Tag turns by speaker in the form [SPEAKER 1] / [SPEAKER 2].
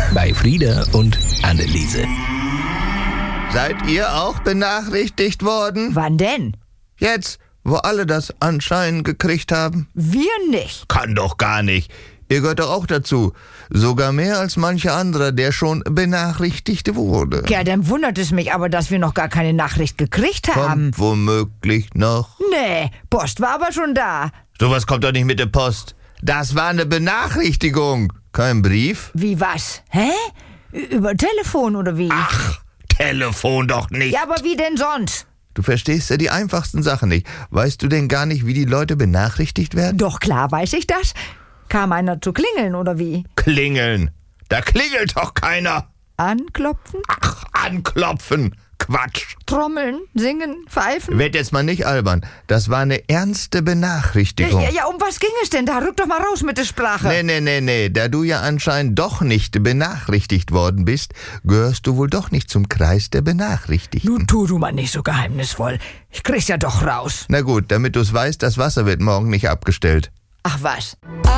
[SPEAKER 1] bei Frieda und Anneliese.
[SPEAKER 2] Seid ihr auch benachrichtigt worden?
[SPEAKER 3] Wann denn?
[SPEAKER 2] Jetzt, wo alle das anscheinend gekriegt haben?
[SPEAKER 3] Wir nicht.
[SPEAKER 2] Kann doch gar nicht. Ihr gehört doch auch dazu. Sogar mehr als mancher anderer, der schon benachrichtigt wurde.
[SPEAKER 3] Ja, dann wundert es mich aber, dass wir noch gar keine Nachricht gekriegt haben.
[SPEAKER 2] Kommt womöglich noch.
[SPEAKER 3] Nee, Post war aber schon da.
[SPEAKER 2] Sowas kommt doch nicht mit der Post. Das war eine Benachrichtigung. Kein Brief?
[SPEAKER 3] Wie was? Hä? Über Telefon oder wie?
[SPEAKER 2] Ach, Telefon doch nicht.
[SPEAKER 3] Ja, aber wie denn sonst?
[SPEAKER 2] Du verstehst ja die einfachsten Sachen nicht. Weißt du denn gar nicht, wie die Leute benachrichtigt werden?
[SPEAKER 3] Doch klar weiß ich das. Kam einer zu klingeln oder wie?
[SPEAKER 2] Klingeln. Da klingelt doch keiner.
[SPEAKER 3] Anklopfen?
[SPEAKER 2] Ach, anklopfen. Quatsch.
[SPEAKER 3] Trommeln? Singen? Pfeifen?
[SPEAKER 2] Werd jetzt mal nicht albern. Das war eine ernste Benachrichtigung.
[SPEAKER 3] Ja, um was ging es denn da? Rück doch mal raus mit der Sprache.
[SPEAKER 2] Nee. Da du ja anscheinend doch nicht benachrichtigt worden bist, gehörst du wohl doch nicht zum Kreis der Benachrichtigten.
[SPEAKER 3] Nun tu du mal nicht so geheimnisvoll. Ich krieg's ja doch raus.
[SPEAKER 2] Na gut, damit du's weißt, das Wasser wird morgen nicht abgestellt.
[SPEAKER 3] Ach was.